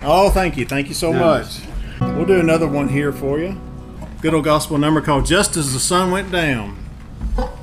Oh, thank you. Thank you so Nice. much. We'll do another one here for you. Good old gospel number called Just As the Sun Went Down.